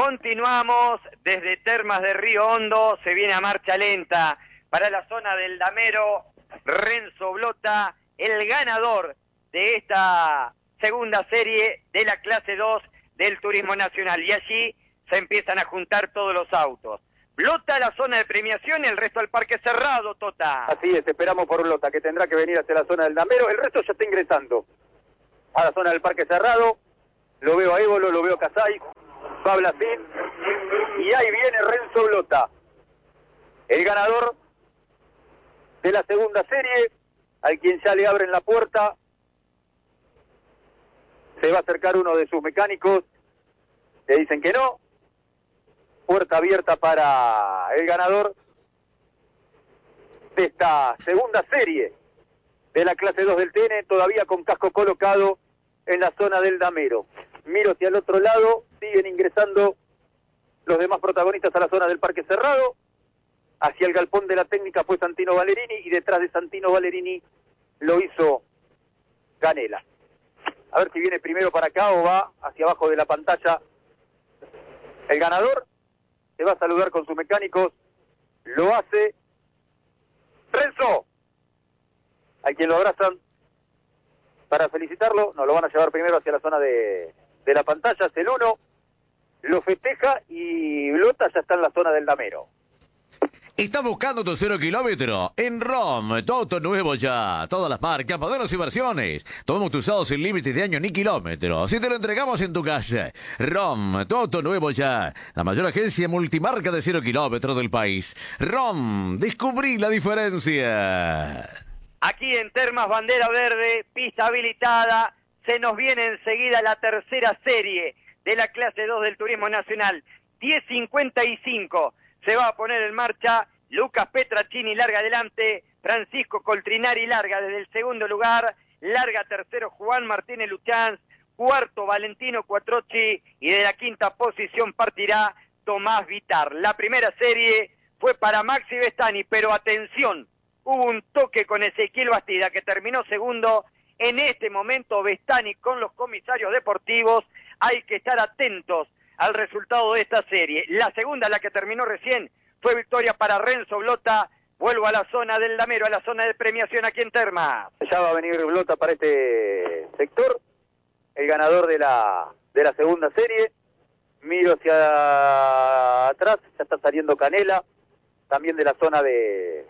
Continuamos desde Termas de Río Hondo, se viene a marcha lenta para la zona del Damero. Renzo Blota, el ganador de esta segunda serie de la clase 2 del Turismo Nacional. Y allí se empiezan a juntar todos los autos. Blota a la zona de premiación y el resto al parque cerrado, Tota. Así es, esperamos por Blota, que tendrá que venir hacia la zona del Damero. El resto ya está ingresando a la zona del parque cerrado. Lo veo a Évolo, lo veo a Casay, Pablo Cid, y ahí viene Renzo Blota, el ganador de la segunda serie, al quien ya le abren la puerta. Se va a acercar uno de sus mecánicos, le dicen que no. Puerta abierta para el ganador de esta segunda serie de la clase 2 del TN, todavía con casco colocado en la zona del Damero. Miro hacia el otro lado, siguen ingresando los demás protagonistas a la zona del parque cerrado. Hacia el galpón de la técnica fue Santino Valerini, y detrás de Santino Valerini lo hizo Canela. A ver si viene primero para acá o va hacia abajo de la pantalla el ganador. Se va a saludar con sus mecánicos. Lo hace Renzo, a quien lo abrazan para felicitarlo. Nos lo van a llevar primero hacia la zona de la pantalla. Es el 1, lo festeja, y Blota ya está en la zona del Damero. Estás buscando tu 0 kilómetro en ROM, todo nuevo ya, todas las marcas, modelos y versiones. Tomamos tu usado sin límites de año ni kilómetros y te lo entregamos en tu casa. ROM, todo nuevo ya, la mayor agencia multimarca de 0 kilómetros del país. ROM, descubrí la diferencia. Aquí en Termas, bandera verde, pista habilitada. Se nos viene enseguida la tercera serie de la clase 2 del Turismo Nacional. 10:55. Se va a poner en marcha. Lucas Petracini larga adelante. Francisco Coltrinari larga desde el segundo lugar. Larga tercero Juan Martínez Luchanz. Cuarto Valentino Cuatrochi. Y de la quinta posición partirá Tomás Vitar. La primera serie fue para Maxi Vestani, pero atención, hubo un toque con Ezequiel Bastida, que terminó segundo. En este momento Vestani con los comisarios deportivos. Hay que estar atentos al resultado de esta serie. La segunda, la que terminó recién, fue victoria para Renzo Blota. Vuelvo a la zona del Damero, a la zona de premiación aquí en Termas. Ya va a venir Blota para este sector, el ganador de la segunda serie. Miro hacia atrás, ya está saliendo Canela, también de la zona del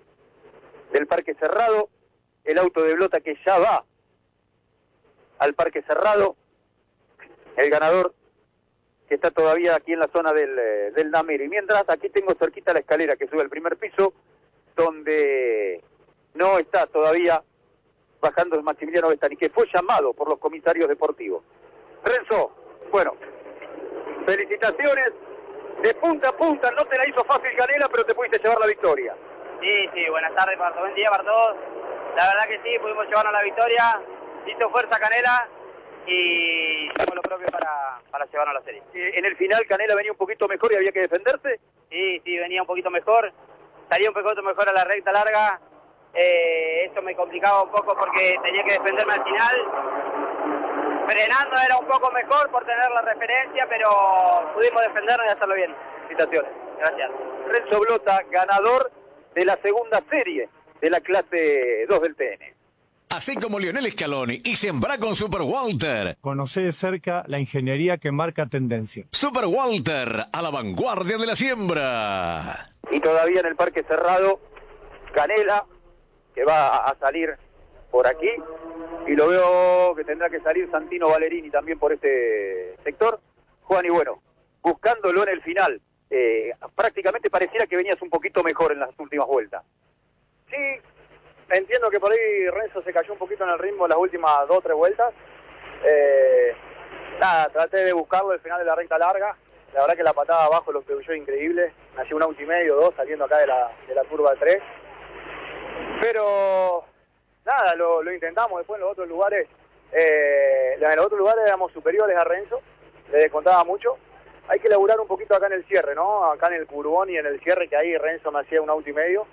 parque cerrado. El auto de Blota que ya va al parque cerrado. El ganador que está todavía aquí en la zona del Damero. Y mientras, aquí tengo cerquita la escalera que sube al primer piso, donde no está todavía bajando Maximiliano Vestani, que fue llamado por los comisarios deportivos. Renzo, bueno, felicitaciones. De punta a punta, no te la hizo fácil Canela, pero te pudiste llevar la victoria. Sí, buenas tardes para todos, buen día para todos. La verdad que sí, pudimos llevarnos la victoria. Hizo fuerza Canela y hicimos lo propio para llevarnos la serie. En el final Canela venía un poquito mejor y había que defenderse. Sí, venía un poquito mejor. Salía un poquito mejor a la recta larga. Eso me complicaba un poco porque tenía que defenderme al final. Frenando era un poco mejor por tener la referencia, pero pudimos defendernos y hacerlo bien. Felicitaciones. Gracias. Renzo Blota, ganador de la segunda serie de la clase 2 del TN. Así como Lionel Scaloni y sembra con Super Walter. Conocé de cerca la ingeniería que marca tendencia. Super Walter, a la vanguardia de la siembra. Y todavía en el parque cerrado, Canela, que va a salir por aquí. Y lo veo que tendrá que salir Santino Valerini también por este sector. Juan, y bueno, buscándolo en el final. Prácticamente pareciera que venías un poquito mejor en las últimas vueltas. Sí, entiendo que por ahí Renzo se cayó un poquito en el ritmo en las últimas 2 o 3 vueltas. Nada, traté de buscarlo al final de la recta larga. La verdad que la patada abajo lo pegó increíble. Me hacía un auto y medio, 2, saliendo acá de la curva 3. Pero nada, lo intentamos después en los otros lugares. En los otros lugares éramos superiores a Renzo, le descontaba mucho. Hay que laburar un poquito acá en el cierre, ¿no? Acá en el curbón y en el cierre, que ahí Renzo me hacía un auto y medio.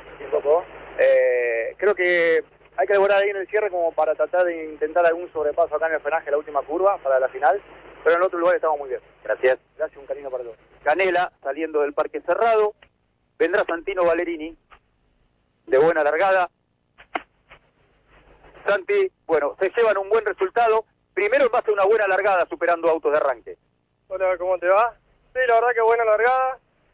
Creo que hay que laburar ahí en el cierre como para tratar de intentar algún sobrepaso acá en el frenaje, la última curva, para la final. pero en otro lugar estamos muy bien. Gracias. Gracias, un cariño para todos. Canela saliendo del parque cerrado. Vendrá Santino Valerini de buena largada. Santi, bueno, se llevan un buen resultado. Primero en base a una buena largada superando autos de arranque. Hola, ¿cómo te va? Sí, la verdad que buena largada.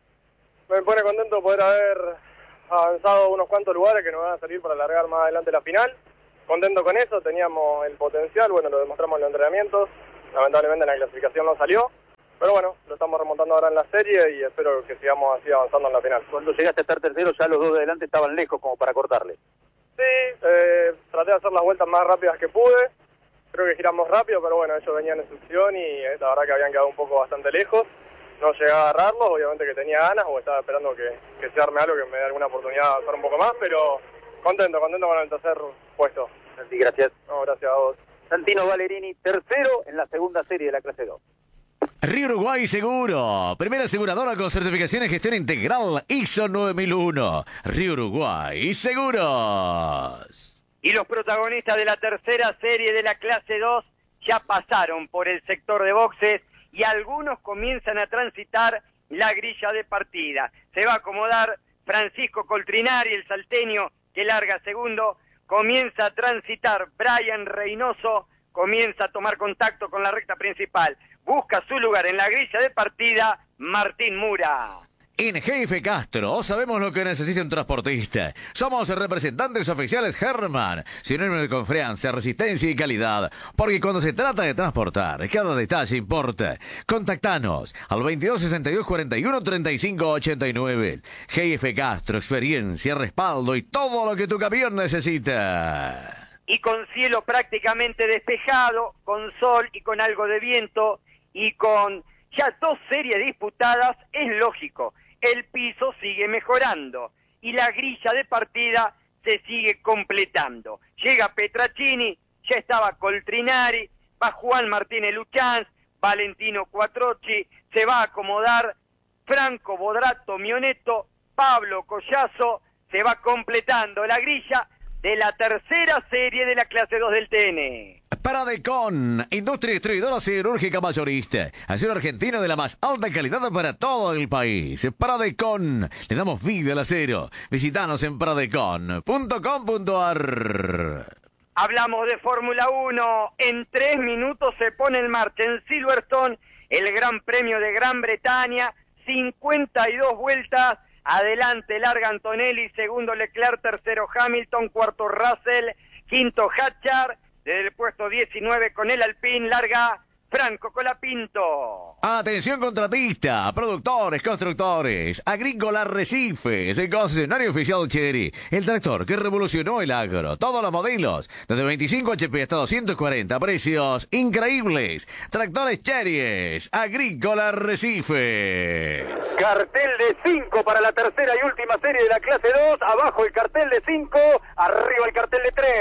Me pone contento poder haber avanzado unos cuantos lugares que nos van a salir para largar más adelante la final. Contento con eso, teníamos el potencial, bueno, lo demostramos en los entrenamientos. Lamentablemente en la clasificación no salió. Pero bueno, lo estamos remontando ahora en la serie y espero que sigamos así avanzando en la final. Cuando llegaste a estar tercero, ya los dos de adelante estaban lejos como para cortarle. Sí, traté de hacer las vueltas más rápidas que pude. Creo que giramos rápido, pero bueno, ellos venían en succión y la verdad que habían quedado un poco bastante lejos. No llegué a agarrarlos, obviamente que tenía ganas o estaba esperando que se arme algo, que me dé alguna oportunidad de avanzar un poco más, pero contento con el tercer puesto. Santi, gracias. No, gracias a vos. Santino Valerini, tercero en la segunda serie de la clase 2. Río Uruguay Seguro, primera aseguradora con certificación en gestión integral ISO 9001. Río Uruguay Seguros. Y los protagonistas de la tercera serie de la clase 2 ya pasaron por el sector de boxes y algunos comienzan a transitar la grilla de partida. Se va a acomodar Francisco Coltrinari, el salteño que larga segundo. Comienza a transitar Brian Reynoso, comienza a tomar contacto con la recta principal. Busca su lugar en la grilla de partida Martín Mura. En Jefe Castro sabemos lo que necesita un transportista. Somos representantes oficiales Herman, sinónimo de confianza, resistencia y calidad. Porque cuando se trata de transportar, cada detalle importa. Contactanos al 22 62 41 35 89. Jefe Castro, experiencia, respaldo y todo lo que tu camión necesita. Y con cielo prácticamente despejado, con sol y con algo de viento, y con ya 2 series disputadas, es lógico. El piso sigue mejorando y la grilla de partida se sigue completando. Llega Petracini, ya estaba Coltrinari, va Juan Martínez Luchanz, Valentino Quattrocchi, se va a acomodar Franco Bodrato Mioneto, Pablo Collazo, se va completando la grilla de la tercera serie de la clase 2 del TN. Paradecon, industria distribuidora siderúrgica mayorista. Acero argentino de la más alta calidad para todo el país. Paradecon, le damos vida al acero. Visítanos en paradecon.com.ar. Hablamos de Fórmula 1. En 3 minutos se pone en marcha en Silverstone el Gran Premio de Gran Bretaña. 52 vueltas. Adelante larga Antonelli, segundo Leclerc, tercero Hamilton, cuarto Russell, quinto Hatchard. Desde el puesto 19 con el Alpine larga Franco Colapinto. Atención contratista, productores, constructores, Agrícola Arrecifes, el concesionario oficial Chery, el tractor que revolucionó el agro, todos los modelos, desde 25 HP hasta 240, precios increíbles. Tractores Chery, Agrícola Arrecifes. Cartel de 5 para la tercera y última serie de la clase 2, abajo el cartel de 5, arriba el cartel de 3.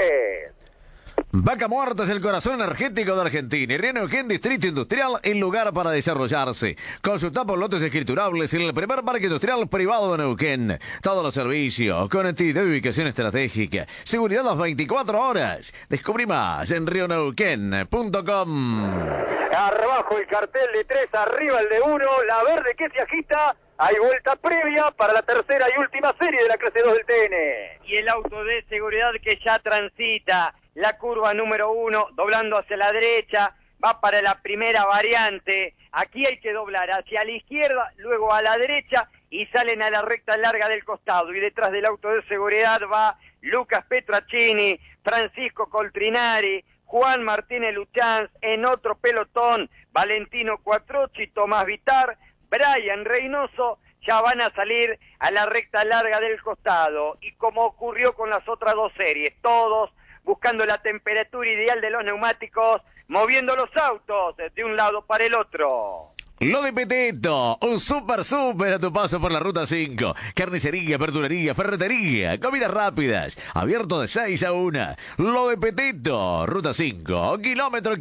Vaca Muerta es el corazón energético de Argentina y Río Neuquén, Distrito Industrial, el lugar para desarrollarse. Consulta por lotes escriturables en el primer parque industrial privado de Neuquén. Todos los servicios, conectividad y ubicación estratégica, seguridad las 24 horas. Descubrí más en rioneuquén.com. Abajo el cartel de 3, arriba el de 1, la verde que se agita. Hay vuelta previa para la tercera y última serie de la clase 2 del TN. Y el auto de seguridad que ya transita la curva número 1, doblando hacia la derecha, va para la primera variante. Aquí hay que doblar hacia la izquierda, luego a la derecha y salen a la recta larga del costado. Y detrás del auto de seguridad va Lucas Petracini, Francisco Coltrinari, Juan Martínez Luchanz, en otro pelotón, Valentino Quattrocchi, Tomás Vitar, Brian Reynoso, ya van a salir a la recta larga del costado. Y como ocurrió con las otras 2 series, todos buscando la temperatura ideal de los neumáticos, moviendo los autos de un lado para el otro. Lo de Peteto, un super a tu paso por la Ruta 5. Carnicería, verdulería, ferretería, comidas rápidas, abierto de 6 a 1. Lo de Peteto, Ruta 5, kilómetro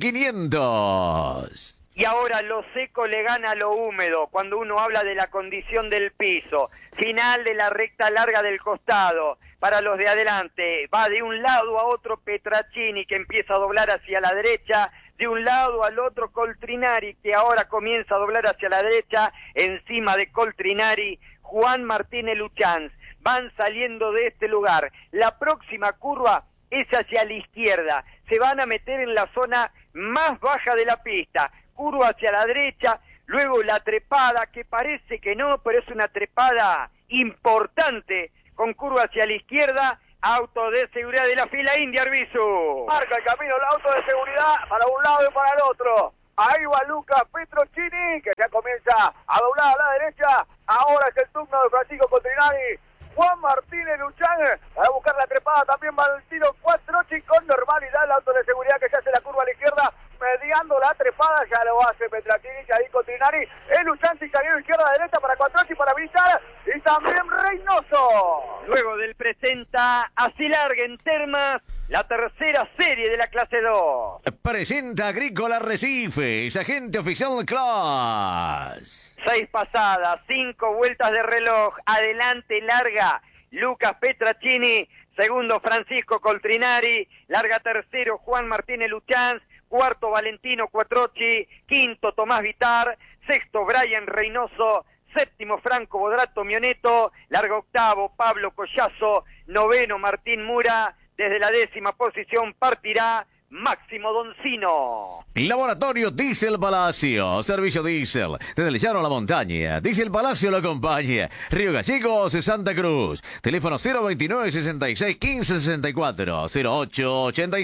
500. Y ahora lo seco le gana a lo húmedo, cuando uno habla de la condición del piso. Final de la recta larga del costado, para los de adelante. Va de un lado a otro Petracini, que empieza a doblar hacia la derecha. De de un lado al otro Coltrinari, que ahora comienza a doblar hacia la derecha, encima de Coltrinari, Juan Martínez Luchans. Van saliendo de este lugar. La próxima curva es hacia la izquierda. Se van a meter en la zona más baja de la pista. Curva hacia la derecha, luego la trepada, que parece que no, pero es una trepada importante, con curva hacia la izquierda. Auto de seguridad de la fila india, Arbizu. Marca el camino el auto de seguridad para un lado y para el otro. Ahí va Lucas Petrocini, que ya comienza a doblar a la derecha. Ahora es el turno de Francisco Coltrinari. Juan Martínez Luchán a buscar la trepada, también va el tiro Cuatrochi con normalidad. El auto de seguridad que se hace la curva a la izquierda, mediando la trepada, ya lo hace Petracini, ahí Coltrinari. El Luchán si salió izquierda a derecha para Cuatrochi, para Villar y también Reynoso. Luego del presenta, así larga en Termas, la tercera serie de la clase 2. Presenta Agrícola Arrecifes, agente oficial Class. 6 pasadas, 5 vueltas de reloj, adelante larga Lucas Petracini, segundo Francisco Coltrinari, larga tercero Juan Martínez Luchans, cuarto Valentino Cuatrochi, quinto Tomás Vitar, sexto Brian Reynoso, séptimo Franco Bodrato Mioneto, larga octavo Pablo Collazo, noveno Martín Mura, desde la 10ª posición partirá Máximo Doncino. Laboratorio Diesel Palacio, servicio diésel, desde el llano a la montaña. Diesel Palacio lo acompaña. Río Gallegos, Santa Cruz. Teléfono 029 66 15 64 08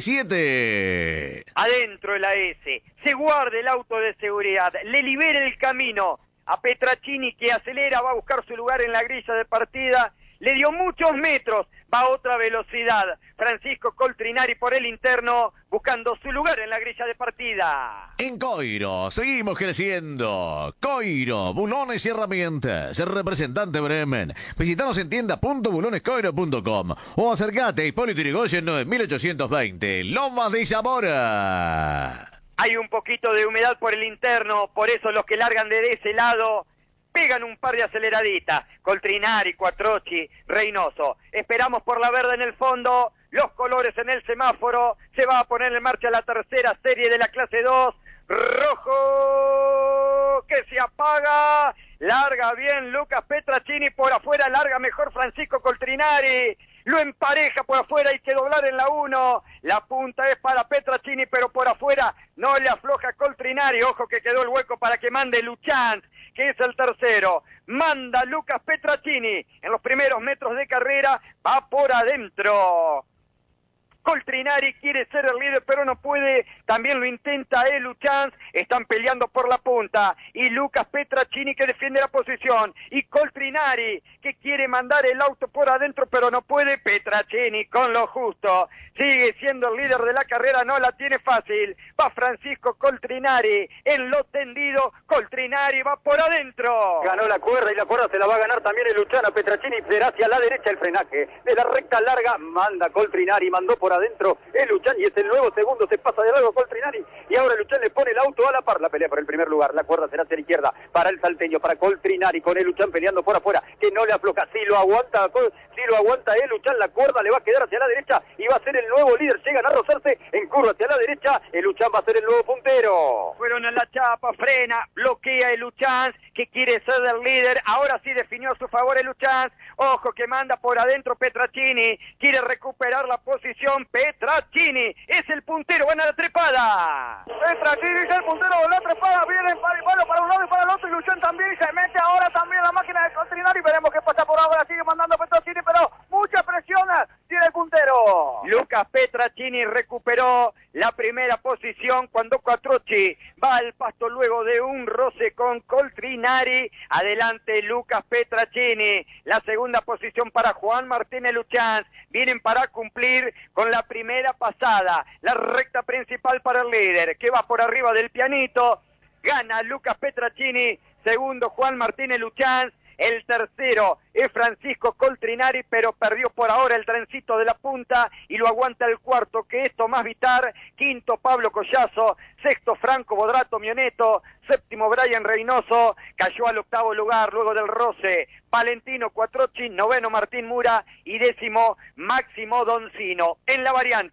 87. Adentro el AS, se guarda el auto de seguridad, le libera el camino a Petracini, que acelera, va a buscar su lugar en la grilla de partida. Le dio muchos metros, va a otra velocidad. Francisco Coltrinari por el interno, buscando su lugar en la grilla de partida. En Coiro, seguimos creciendo. Coiro, bulones y herramientas. Representante Bremen. Visitanos en tienda.bulonescoiro.com o acercate a Hipólito Yrigoyen 9820, Lomas de Zamora. Hay un poquito de humedad por el interno, por eso los que largan de ese lado pegan un par de aceleraditas. Coltrinari, Cuatrochi, Reynoso. Esperamos por la verde en el fondo, los colores en el semáforo. Se va a poner en marcha la tercera serie de la clase 2. Rojo, que se apaga. Larga bien Lucas Petracini por afuera, larga mejor Francisco Coltrinari. Lo empareja por afuera, hay que doblar en la 1. La punta es para Petracini, pero por afuera no le afloja Coltrinari. Ojo que quedó el hueco para que mande Luchans, que es el tercero. Manda Lucas Petracini. En los primeros metros de carrera va por adentro. Coltrinari quiere ser el líder, pero no puede. También lo intenta Luchans. Están peleando por la punta. Y Lucas Petracini, que defiende la posición. Y Coltrinari, que quiere mandar el auto por adentro, pero no puede. Petracini con lo justo. Sigue siendo el líder de la carrera, no la tiene fácil. Va Francisco Coltrinari en lo tendido. Coltrinari va por adentro. Ganó la cuerda y la cuerda se la va a ganar también el Luchana. Petracini será hacia la derecha el frenaje. De la recta larga manda Coltrinari, mandó por adentro el Luchán y es el nuevo segundo. Se pasa de largo Coltrinari y ahora Luchán le pone el auto a la par. La pelea por el primer lugar. La cuerda será hacia la izquierda para el salteño, para Coltrinari, con el Luchán peleando por afuera, que no le afloja. Si lo aguanta el Luchán, la cuerda le va a quedar hacia la derecha y va a ser el nuevo líder. Llegan a rozarse en curva hacia la derecha. El Luchán va a ser el nuevo puntero. Fueron a la chapa, frena, bloquea el Luchán, que quiere ser el líder. Ahora sí definió a su favor el Luchán. Ojo que manda por adentro Petracini, quiere recuperar la posición. Petracini es el puntero, gana la trepada. Petracini es el puntero de la trepada, viene para un lado y para el otro. Y Luchán también se mete ahora también la máquina de Coltrinari. Veremos qué pasa por ahora, sigue mandando Petracini, pero mucha presión tiene el puntero. Lucas Petracini recuperó la primera posición cuando Cuatrochi va al pasto luego de un roce con Coltrinari. Adelante Lucas Petracini. La segunda posición para Juan Martínez Luchans. Vienen para cumplir con la primera pasada. La recta principal para el líder, que va por arriba del pianito. Gana Lucas Petracini. Segundo Juan Martínez Luchans. El tercero es Francisco Coltrinari, pero perdió por ahora el trencito de la punta y lo aguanta el cuarto, que es Tomás Vitar. Quinto Pablo Collazo, sexto Franco Bodrato Mioneto, séptimo Brian Reynoso, cayó al octavo lugar luego del roce Valentino Cuatrochi, noveno Martín Mura y décimo Máximo Doncino. En la variante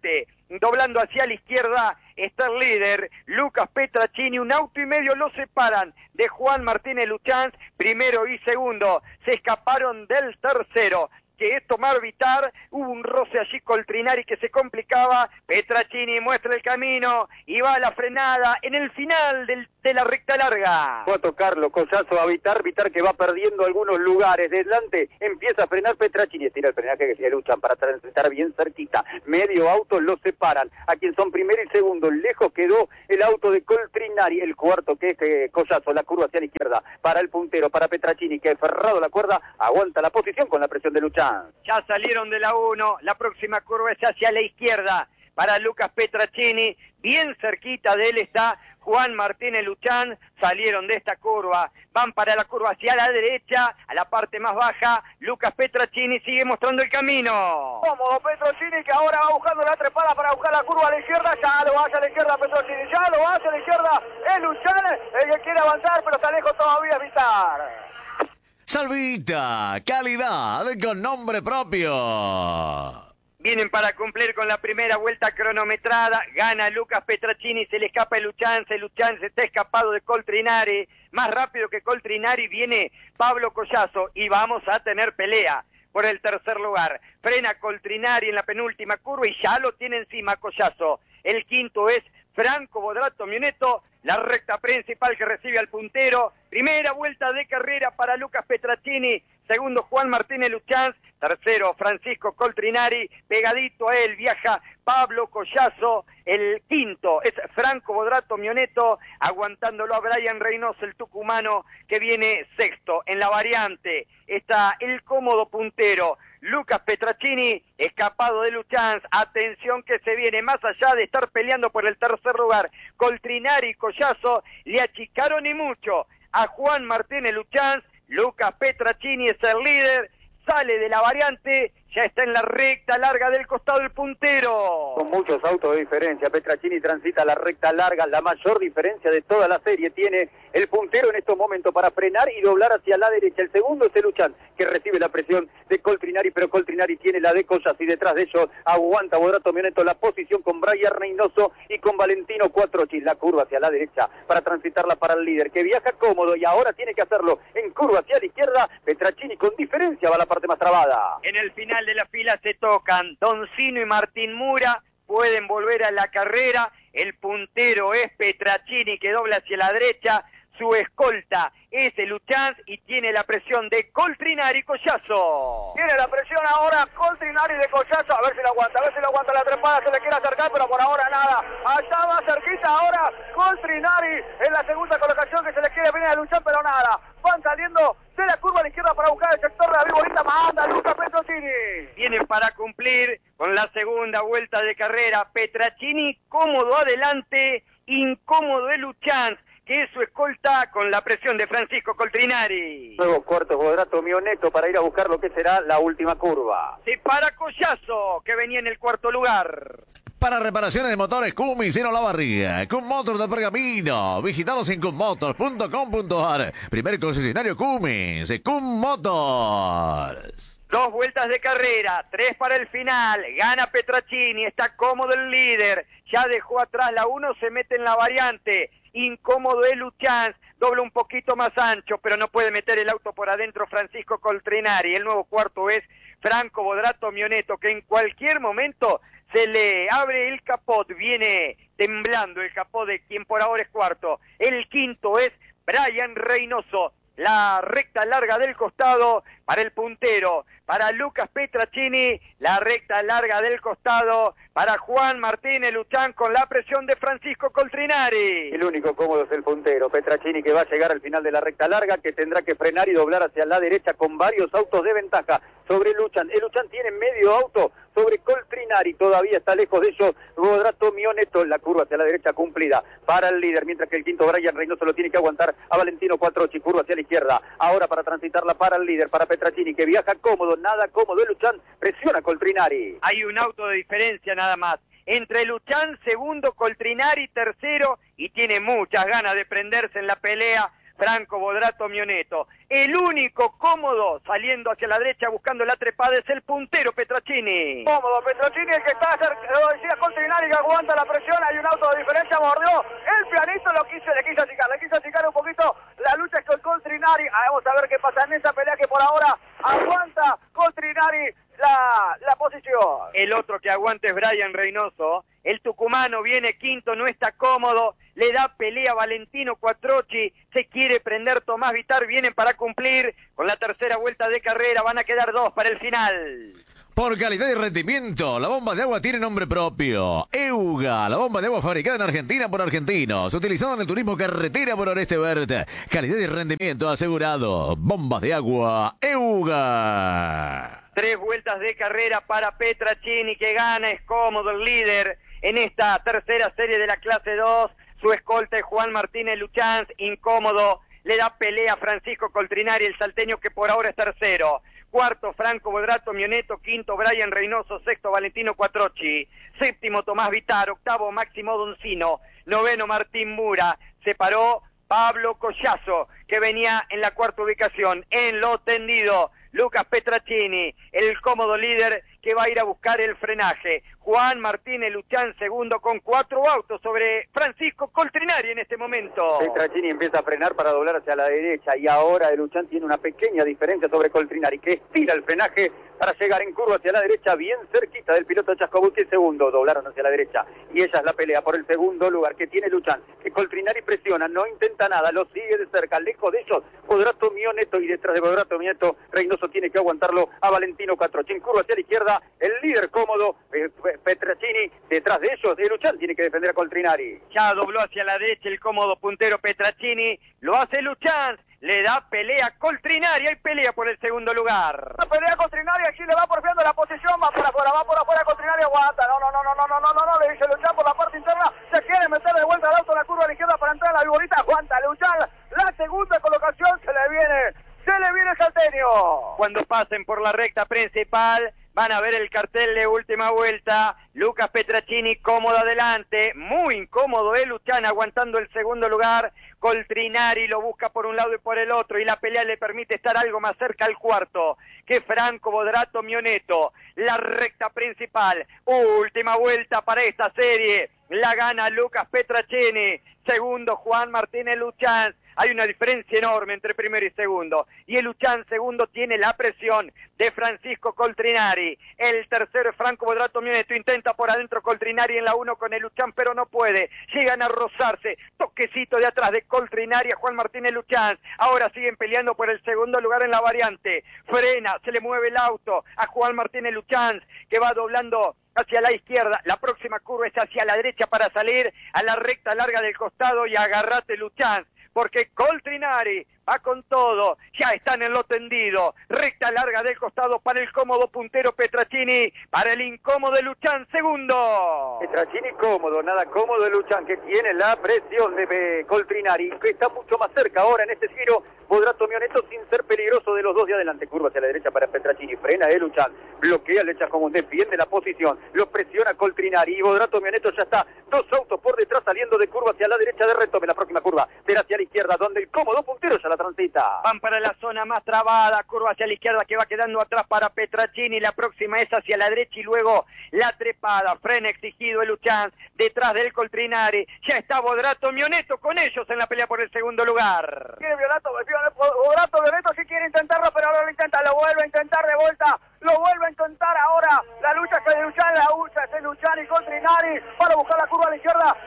doblando hacia la izquierda está el líder, Lucas Petracini, 1,5 autos lo separan de Juan Martínez Luchans, primero y segundo, se escaparon del tercero, que es Tomás Vitar, hubo un roce allí Coltrinari que se complicaba, Petracini muestra el camino y va a la frenada en el final de la recta larga. Fue a tocarlo, Collazo a Vitar que va perdiendo algunos lugares, delante empieza a frenar Petracini, estira el frenaje que se luchan para transitar bien cerquita, medio auto lo separan, a quien son primero y segundo, lejos quedó el auto de Coltrinari, el cuarto que es Collazo, la curva hacia la izquierda, para el puntero, para Petracini, que ferrado la cuerda, aguanta la posición con la presión de Luchán. Ya salieron de la 1, la próxima curva es hacia la izquierda para Lucas Petracini, bien cerquita de él está Juan Martínez Luchán, salieron de esta curva, van para la curva hacia la derecha, a la parte más baja, Lucas Petracini sigue mostrando el camino. Cómodo Petracini que ahora va buscando la trepada para buscar la curva a la izquierda, ya lo hace a la izquierda Petracini, ya lo hace a la izquierda, es Luchán el que quiere avanzar, pero está lejos todavía Vitar. Salvita, calidad con nombre propio. Vienen para cumplir con la primera vuelta cronometrada, gana Lucas Petracini, se le escapa el Luchán se está escapado de Coltrinari, más rápido que Coltrinari viene Pablo Collazo y vamos a tener pelea por el tercer lugar. Frena Coltrinari en la penúltima curva y ya lo tiene encima Collazo. El quinto es Franco Bodrato Mioneto, la recta principal que recibe al puntero. Primera vuelta de carrera para Lucas Petracini, segundo Juan Martínez Luchans, tercero Francisco Coltrinari, pegadito a él viaja Pablo Collazo, el quinto es Franco Bodrato Mioneto, aguantándolo a Brian Reynoso, el tucumano, que viene sexto. En la variante está el cómodo puntero Lucas Petracini, escapado de Luchans, atención que se viene, más allá de estar peleando por el tercer lugar, Coltrinari y Collazo le achicaron y mucho a Juan Martínez Luchans. Lucas Petracini es el líder, sale de la variante, ya está en la recta larga del costado del puntero. Con muchos autos de diferencia, Petracini transita la recta larga, la mayor diferencia de toda la serie tiene el puntero en estos momentos para frenar y doblar hacia la derecha. El segundo es el Luchán, que recibe la presión de Coltrinari, pero Coltrinari tiene la de Collazo y detrás de ellos aguanta Bodrato Mioneto la posición con Brian Reynoso y con Valentino Cuatrochi, la curva hacia la derecha para transitarla para el líder, que viaja cómodo y ahora tiene que hacerlo en curva hacia la izquierda. Petracini con diferencia va a la parte más trabada. En el final de la fila se tocan Doncino y Martín Mura, pueden volver a la carrera, el puntero es Petracini que dobla hacia la derecha, su escolta es el Luchans y tiene la presión de Coltrinari y Collazo. Tiene la presión ahora Coltrinari de Collazo, a ver si lo aguanta la trepada, se le quiere acercar, pero por ahora nada. Allá va cerquita ahora Coltrinari en la segunda colocación que se le quiere venir a luchar, pero nada. Van saliendo de la curva a la izquierda para buscar el sector de la viborita, manda Lucas Petracini. Vienen para cumplir con la segunda vuelta de carrera. Petracini cómodo adelante, incómodo el Luchans, que es su escolta con la presión de Francisco Coltrinari. Nuevos cuartos, Bodrato Mioneto para ir a buscar lo que será la última curva. Se para Collazo, que venía en el cuarto lugar. Para reparaciones de motores Cummins en Olavarría, Cummotors de Pergamino. Visitanos en cummotors.com.ar. Primer concesionario Cummins, Cummotors. 2 vueltas de carrera, 3 para el final, gana Petracini, está cómodo el líder, ya dejó atrás la 1, se mete en la variante, incómodo el Luchans, dobla un poquito más ancho, pero no puede meter el auto por adentro Francisco Coltrinari. El nuevo cuarto es Franco Bodrato Mioneto, que en cualquier momento se le abre el capot, viene temblando el capot de quien por ahora es cuarto. El quinto es Brian Reynoso, la recta larga del costado para el puntero, para Lucas Petracini, la recta larga del costado para Juan Martínez Luchán con la presión de Francisco Coltrinari. El único cómodo es el puntero, Petracini, que va a llegar al final de la recta larga, que tendrá que frenar y doblar hacia la derecha con varios autos de ventaja sobre Luchán. El Luchán tiene medio auto sobre Coltrinari, todavía está lejos de ellos Bodrato Mioneto, la curva hacia la derecha cumplida para el líder, mientras que el quinto Brian Reynoso lo tiene que aguantar a Valentino Cuatrochi, curva hacia la izquierda, ahora para transitarla para el líder, para Petracini, que viaja cómodo, nada cómodo el Luchán, presiona Coltrinari. Hay un auto de diferencia nada más, entre Luchán segundo, Coltrinari tercero, y tiene muchas ganas de prenderse en la pelea Franco Bodrato Mioneto. El único cómodo saliendo hacia la derecha buscando la trepada es el puntero Petracini. Cómodo, Petracini, el que está cerca, lo decía Coltrinari, que aguanta la presión, hay un auto de diferencia, mordió el pianito, le quiso achicar un poquito la lucha con Coltrinari. Vamos a ver qué pasa en esa pelea que por ahora aguanta Coltrinari la posición. El otro que aguanta es Brian Reynoso. El tucumano viene quinto, no está cómodo, le da pelea a Valentino Quattrocchi, se quiere prender Tomás Vitar, vienen para cumplir con la tercera vuelta de carrera, van a quedar 2 para el final. Por calidad y rendimiento, la bomba de agua tiene nombre propio. EUGA, la bomba de agua fabricada en Argentina por argentinos, utilizada en el turismo carretera por Oreste Verde. Calidad y rendimiento asegurado. Bombas de agua EUGA. 3 vueltas de carrera para Petracini, que gana, es cómodo el líder en esta tercera serie de la clase 2. Su escolta es Juan Martínez Luchanz, incómodo, le da pelea a Francisco Coltrinari, el salteño, que por ahora es tercero. Cuarto, Franco Bodrato Mioneto. Quinto, Brian Reynoso. Sexto, Valentino Quattrocchi. Séptimo, Tomás Vitar. Octavo, Máximo Doncino. Noveno, Martín Mura. Se paró Pablo Collazo, que venía en la cuarta ubicación. En lo tendido, Lucas Petracini, el cómodo líder que va a ir a buscar el frenaje. Juan Martínez Luchanz, segundo, con 4 autos sobre Francisco Coltrinari en este momento. Petracini empieza a frenar para doblar hacia la derecha y ahora el Luchanz tiene una pequeña diferencia sobre Coltrinari, que estira el frenaje para llegar en curva hacia la derecha, bien cerquita del piloto Chascobutti. El segundo, doblaron hacia la derecha y ella es la pelea por el segundo lugar que tiene Luchanz, que Coltrinari presiona, no intenta nada, lo sigue de cerca, lejos de ellos Bodrato Mioneto, y detrás de Bodrato Mioneto Reynoso tiene que aguantarlo a Valentino Quattrocchi. En curva hacia la izquierda, el líder cómodo Petracini, detrás de ellos el Luchanz tiene que defender a Coltrinari. Ya dobló hacia la derecha el cómodo puntero Petracini, lo hace Luchanz, le da pelea a Coltrinari, hay pelea por el segundo lugar. La pelea Coltrinari, aquí le va porfiando la posición, va por afuera Coltrinari, aguanta, no, le dice Luchanz por la parte interna, se quiere meter de vuelta al auto en la curva a la izquierda para entrar a la viborita, aguanta Luchanz, la segunda colocación, se le viene el salteño. Cuando pasen por la recta principal, van a ver el cartel de última vuelta. Lucas Petracini cómodo adelante, muy incómodo Luchanz aguantando el segundo lugar. Coltrinari lo busca por un lado y por el otro, y la pelea le permite estar algo más cerca al cuarto que Franco Bodrato Mioneto. La recta principal, última vuelta para esta serie, la gana Lucas Petracini. Segundo, Juan Martínez Luchanz. Hay una diferencia enorme entre primero y segundo. Y el Luchanz segundo tiene la presión de Francisco Coltrinari. El tercero es Franco Bodrato Mioneto. Intenta por adentro Coltrinari en la 1 con el Luchanz, pero no puede. Llegan a rozarse. Toquecito de atrás de Coltrinari a Juan Martínez Luchanz. Ahora siguen peleando por el segundo lugar en la variante. Frena, se le mueve el auto a Juan Martínez Luchanz, que va doblando hacia la izquierda. La próxima curva es hacia la derecha para salir a la recta larga del costado, y agarrate Luchanz, porque Coltrinari va con todo, ya están en lo tendido, recta larga del costado para el cómodo puntero Petracini, para el incómodo Luchanz segundo. Petracini cómodo, nada cómodo de Luchanz, que tiene la presión de Coltrinari, que está mucho más cerca ahora en este giro. Bodrato Mioneto, sin ser peligroso, de los dos de adelante, curva hacia la derecha para Petracini, frena Luchanz, bloquea el Chascomún, defiende la posición, lo presiona Coltrinari, y Bodrato Mioneto ya está 2 autos por detrás saliendo de curva hacia la derecha, de retome la próxima curva, pero hacia la izquierda, donde el cómodo puntero ya la transita. Van para la zona más trabada, curva hacia la izquierda que va quedando atrás para Petracini, la próxima es hacia la derecha y luego la trepada, frena exigido el Luchanz, detrás del Coltrinari, ya está Bodrato Mioneto con ellos en la pelea por el segundo lugar. Quiere Bodrato Mioneto, sí quiere intentarlo, pero ahora lo intenta, lo vuelve a intentar de vuelta, lo vuelve a intentar ahora, la lucha es de Luchanz, la lucha es de Luchanz y Coltrinari, para buscar la curva a la izquierda,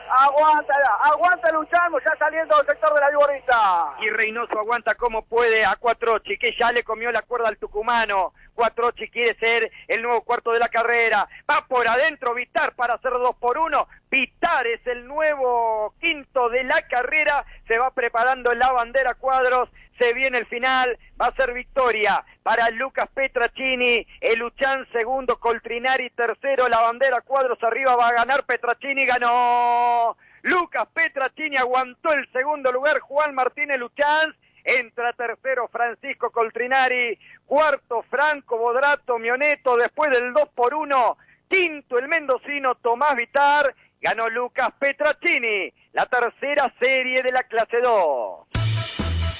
aguanta Luchanz, ya saliendo del sector de la viborita. Y Reynoso aguanta como puede a Quattrocchi, que ya le comió la cuerda al tucumano. Quattrocchi quiere ser el nuevo cuarto de la carrera, va por adentro Vitar para hacer 2 por 1, Vitar es el nuevo quinto de la carrera, se va preparando la bandera cuadros, se viene el final, va a ser victoria para Lucas Petracini, el Luchanz segundo, Coltrinari tercero, la bandera cuadros arriba, va a ganar Petracini, ganó Lucas Petracini, aguantó el segundo lugar Juan Martínez Luchanz, entra tercero Francisco Coltrinari, cuarto Franco Bodrato Mioneto después del 2 por 1, quinto el mendocino Tomás Vitar, ganó Lucas Petracini, la tercera serie de la clase 2.